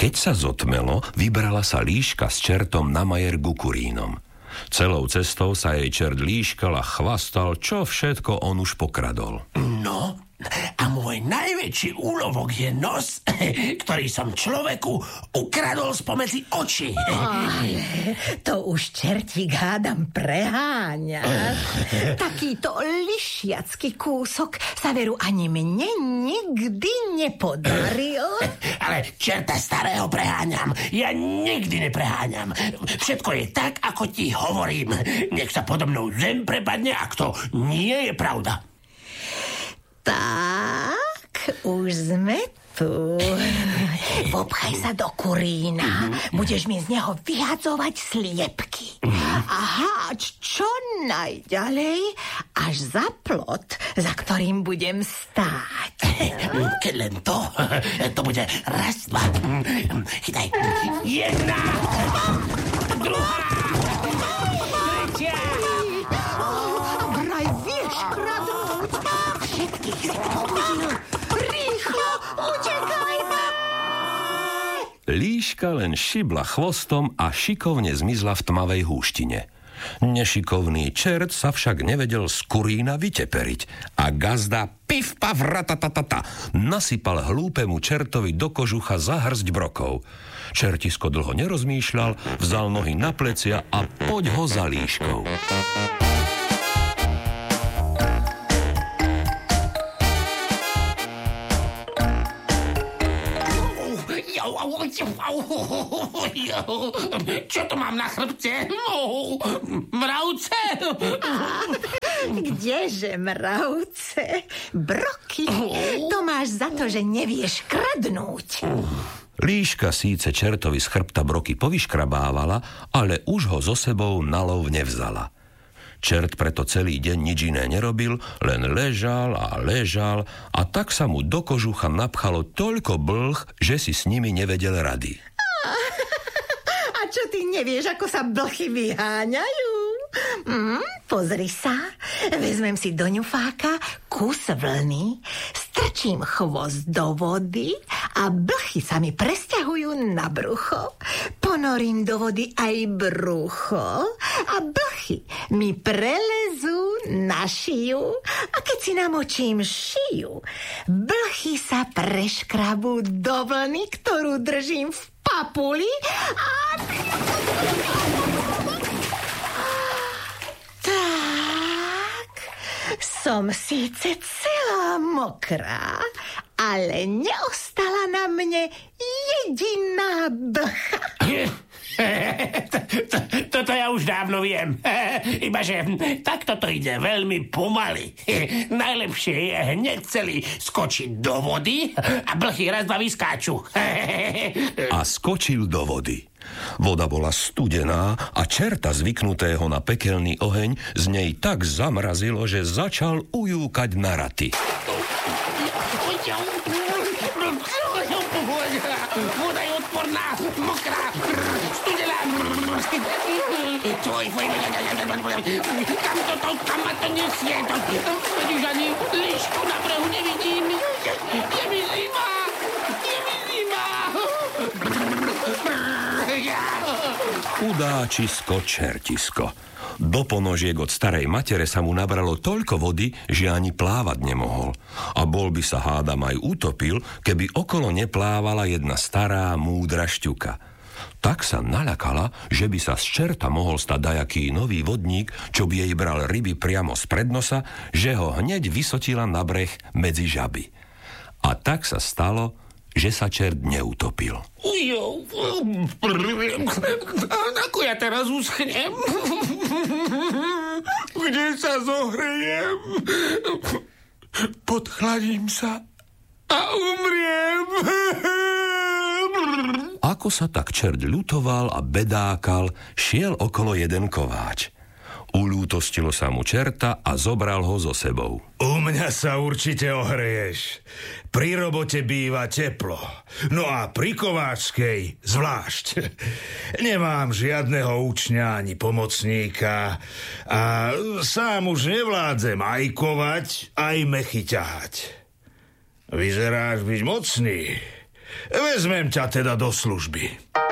Keď sa zotmelo, vybrala sa líška s čertom na majer ku kurínom. Celou cestou sa jej čert líškal a chvastal, čo všetko on už pokradol. No, a môj najväčší úlovok je nos, ktorý som človeku ukradol spomedzi očí. To už čertík hádam preháňa. Takýto lišiacký kúsok sa veru ani mne nikdy nepodaril. Ale čerta starého preháňam. Ja nikdy nepreháňam. Všetko je tak, ako ti hovorím. Nech sa podo mnou zem prepadne, ak to nie je pravda. Tak, už sme tu. Vopchaj sa do kurína. Budeš mi z neho vyhadzovať sliepky. A háč čo najďalej, až za plot, za ktorým budem stáť. Keď len to bude raz, dva. Chytaj. Jedna, druhá, tretia. Vraj vieš kradnúť. Všetkých si pobudil. Rýchlo, utekajme! Líška len šibla chvostom a šikovne zmizla v tmavej húštine. Nešikovný čert sa však nevedel z kurína vyteperiť a gazda pif paf ratatatata nasypal hlúpemu čertovi do kožucha za hrsť brokov. Čertisko dlho nerozmýšľal, vzal nohy na plecia a poď ho za líškou. Čo to mám na chrbte? Mravce? Kdeže mravce? Broky? To máš za to, že nevieš kradnúť. Líška síce čertovi z chrbta broky povyškrabávala, ale už ho so sebou na lov nevzala. Čert preto celý deň nič iné nerobil, len ležal a tak sa mu do kožucha napchalo toľko blh, že si s nimi nevedel rady. A čo ty nevieš, ako sa blchy vyháňajú? Pozri sa, vezmem si do ňufáka kus vlny, strčím chvost do vody a blchy sa mi presťahujú na brucho. Ponorím do vody aj brucho a blchy mi prelezú na šiju a keď si namočím šiju, blchy sa preškrabú do vlny, ktorú držím v papuli a... Som síce celá mokrá, ale neostala na mne jediná blcha. Toto ja už dávno viem. Ibaže takto to ide veľmi pomaly. Najlepšie je hneď celý skočiť do vody a blchy raz dva vyskáču. A skočil do vody. Voda bola studená a čerta zvyknutého na pekelný oheň z nej tak zamrazilo, že začal ujúkať na raty. Voda je odporná, mokrá, studená. Kam ma to nesie? Veď už ani líšku na brehu nevidím. Je mi zima. Chudáčisko čertisko. Do ponožiek od starej matere sa mu nabralo toľko vody, že ani plávať nemohol. A bol by sa hádam aj utopil, keby okolo neplávala jedna stará múdra šťuka. Tak sa naľakala, že by sa z čerta mohol stať dajaký nový vodník, čo by jej bral ryby priamo spred nosa, že ho hneď vysotila na breh medzi žaby. A tak sa stalo, že sa čert neutopil. Ako ja teraz uschnem? Kde sa zohrejem? Podchladím sa a umriem. Ako sa tak čert ľutoval a bedákal, šiel okolo jeden kováč. Uľútostilo sa mu čerta a zobral ho so sebou. U mňa sa určite ohreješ. Pri robote býva teplo. No a pri kováčskej zvlášť. Nemám žiadneho učňa ani pomocníka a sám už nevládzem aj kovať, aj mechy ťahať. Vyzeráš byť mocný. Vezmem ťa teda do služby.